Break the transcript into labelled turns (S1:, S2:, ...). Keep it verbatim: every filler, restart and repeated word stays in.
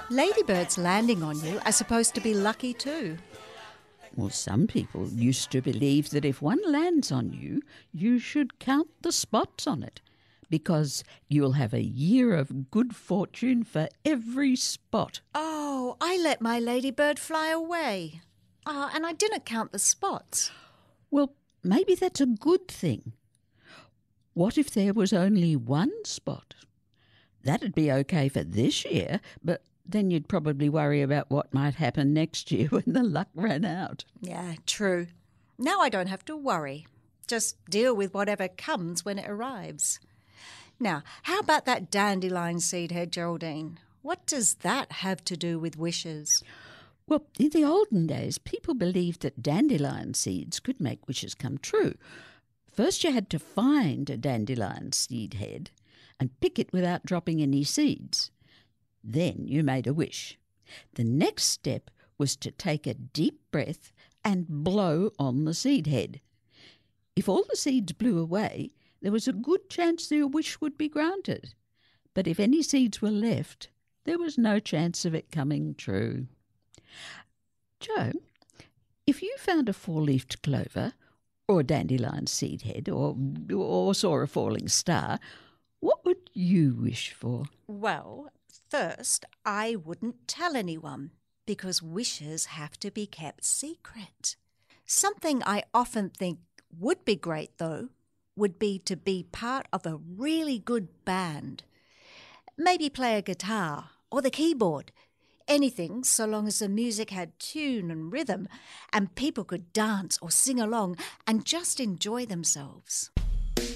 S1: Ladybirds landing on you are supposed to be lucky too.
S2: Well, some people used to believe that if one lands on you, you should count the spots on it, because you'll have a year of good fortune for every spot.
S1: Oh, I let my ladybird fly away. Ah, and I didn't count the spots.
S2: Well, maybe that's a good thing. What if there was only one spot? That'd be okay for this year, but then you'd probably worry about what might happen next year when the luck ran out.
S1: Yeah, true. Now I don't have to worry. Just deal with whatever comes when it arrives. Now, how about that dandelion seed head, Geraldine? What does that have to do with wishes?
S2: Well, in the olden days, people believed that dandelion seeds could make wishes come true. First you had to find a dandelion seed head and pick it without dropping any seeds. Then you made a wish. The next step was to take a deep breath and blow on the seed head. If all the seeds blew away, there was a good chance that your wish would be granted. But if any seeds were left, there was no chance of it coming true. Joe, if you found a four-leafed clover or a dandelion seed head or, or saw a falling star, what would you wish for?
S1: Well, first, I wouldn't tell anyone because wishes have to be kept secret. Something I often think would be great, though, would be to be part of a really good band. Maybe play a guitar or the keyboard. Anything, so long as the music had tune and rhythm and people could dance or sing along and just enjoy themselves.